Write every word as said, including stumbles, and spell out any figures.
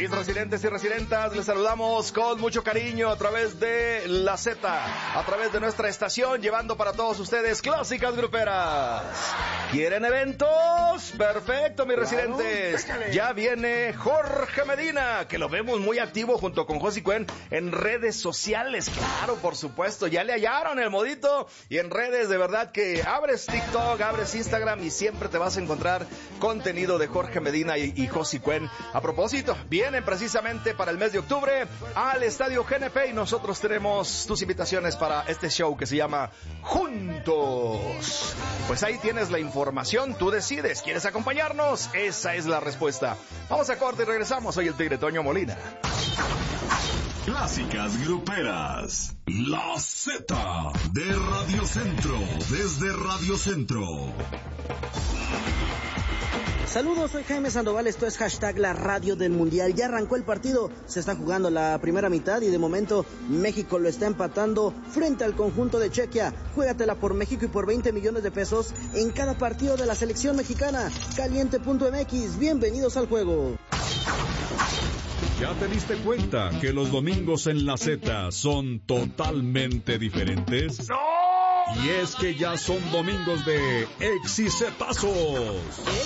Mis residentes y residentas, les saludamos con mucho cariño a través de la Z, a través de nuestra estación, llevando para todos ustedes clásicas gruperas. ¿Quieren eventos? Perfecto, mis claro, residentes. Déjale. Ya viene Jorge Medina, que lo vemos muy activo junto con Josi Cuen en redes sociales. Claro, por supuesto, ya le hallaron el modito. Y en redes, de verdad que abres TikTok, abres Instagram y siempre te vas a encontrar contenido de Jorge Medina y, y Josi Cuen. A propósito, vienen precisamente para el mes de octubre al Estadio G N P y nosotros tenemos tus invitaciones para este show que se llama Juntos. Pues ahí tienes la información, tú decides, ¿quieres acompañarnos? Esa es la respuesta. Vamos a corte y regresamos, soy el Tigre Toño Molina. Clásicas gruperas, la Z de Radio Centro, desde Radio Centro. Saludos, soy Jaime Sandoval, esto es hashtag la radio del mundial. Ya arrancó el partido, se está jugando la primera mitad y de momento México lo está empatando frente al conjunto de Chequia. Juégatela por México y por veinte millones de pesos en cada partido de la selección mexicana. Caliente punto M X, bienvenidos al juego. ¿Ya te diste cuenta que los domingos en la Z son totalmente diferentes? ¡No! Y es que ya son domingos de exicetazos.